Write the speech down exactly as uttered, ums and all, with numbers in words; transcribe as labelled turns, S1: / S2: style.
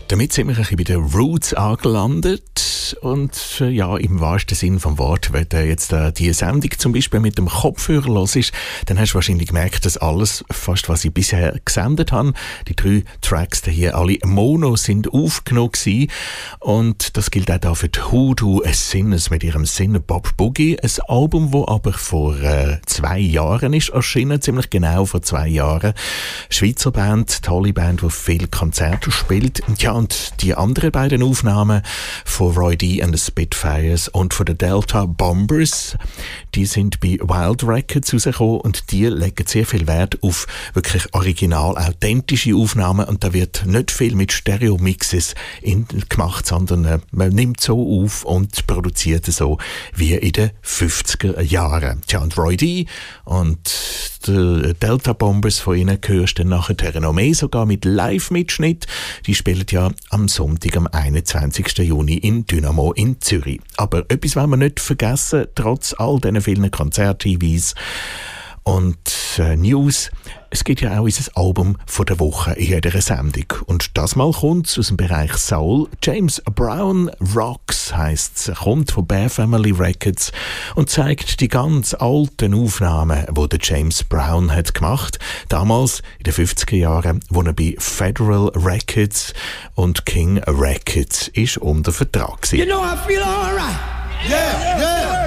S1: Damit sind wir ein bisschen bei den Roots angelandet und äh, ja, im wahrsten Sinn vom Wort, wenn du jetzt äh, die Sendung zum Beispiel mit dem Kopfhörer hörst, dann hast du wahrscheinlich gemerkt, dass alles, fast was ich bisher gesendet habe, die drei Tracks hier alle Mono sind aufgenommen gewesen. Und das gilt auch da für die Hoodoo Sinners mit ihrem Sinner Bob Boogie, ein Album, das aber vor äh, zwei Jahren ist erschienen, ziemlich genau vor zwei Jahren. Schweizer Band, tolle Band, die viele Konzerte spielt. Ja, und die anderen beiden Aufnahmen von Roy D. and the Spitfires und von den Delta Bombers, die sind bei Wild Records rausgekommen und die legen sehr viel Wert auf wirklich original, authentische Aufnahmen und da wird nicht viel mit Stereo-Mixes in, gemacht, sondern äh, man nimmt so auf und produziert so wie in den fünfziger Jahren. Tja, und Roy D. und die Delta Bombers von ihnen hörst du dann nachher noch mehr, sogar mit Live-Mitschnitt. Die spielen ja am Sonntag, am einundzwanzigsten Juni in Dynamo in Zürich. Aber etwas wollen wir nicht vergessen, trotz all diesen vielen Konzerthinweisen und äh, News. Es gibt ja auch unser Album von der Woche in jeder Sendung. Und das Mal kommt es aus dem Bereich Soul. James Brown Rocks heisst es, kommt von Bear Family Records und zeigt die ganz alten Aufnahmen, die der James Brown hat gemacht. Damals in den fünfziger Jahren, wo er bei Federal Records und King Records ist unter Vertrag war.
S2: You know I feel alright. Yeah, yeah.